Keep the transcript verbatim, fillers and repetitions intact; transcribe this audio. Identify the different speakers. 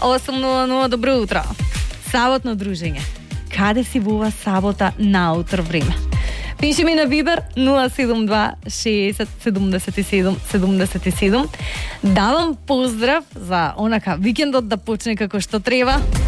Speaker 1: осум нула нула, добро утро. Саботно дружење. Каде си во ова сабота наутро време? Пиши ми на Вибер нула седум два шеесет седумдесет и седум седумдесет и седум. Давам поздрав за онака викендот да почне како што треба.